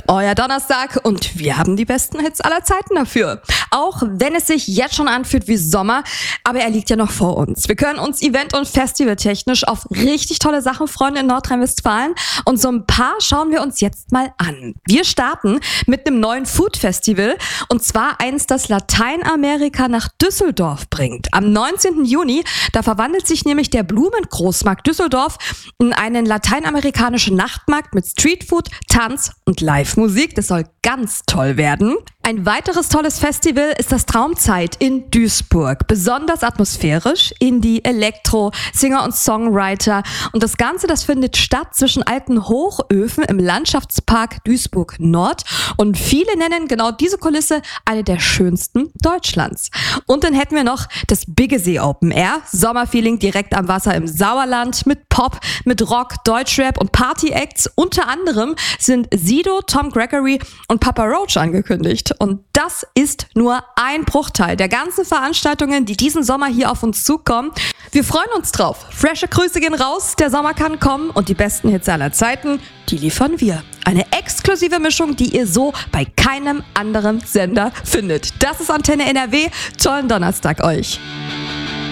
euer Donnerstag und wir haben die besten Hits aller Zeiten dafür. Auch wenn es sich jetzt schon anfühlt wie Sommer, aber er liegt ja noch vor uns. Wir können uns event- und festivaltechnisch auf richtig tolle Sachen freuen in Nordrhein-Westfalen und so ein paar schauen wir uns jetzt mal an. Wir starten mit einem neuen Food-Festival und zwar eins, das Lateinamerika nach Düsseldorf bringt. Am 19. Juni, da verwandelt sich nämlich der Blumengroßmarkt Düsseldorf in einen lateinamerikanischen Nachtmarkt mit Streetfood, Tanz und Live-Musik. Das soll ganz toll werden. Ein weiteres tolles Festival ist das Traumzeit in Duisburg. Besonders atmosphärisch, Indie, Elektro, Singer und Songwriter. Und das Ganze, das findet statt zwischen alten Hochöfen im Landschaftspark Duisburg Nord. Und viele nennen genau diese Kulisse eine der schönsten Deutschlands. Und dann hätten wir noch das Biggesee Open Air. Sommerfeeling direkt am Wasser im Sauerland mit Pop, mit Rock, Deutschrap und Party-Acts. Unter anderem sind Sido, Tom Gregory und Papa Roach angekündigt. Und das ist nur ein Bruchteil der ganzen Veranstaltungen, die diesen Sommer hier auf uns zukommen. Wir freuen uns drauf. Frische Grüße gehen raus, der Sommer kann kommen und die besten Hits aller Zeiten, die liefern wir. Eine exklusive Mischung, die ihr so bei keinem anderen Sender findet. Das ist Antenne NRW. Tollen Donnerstag euch.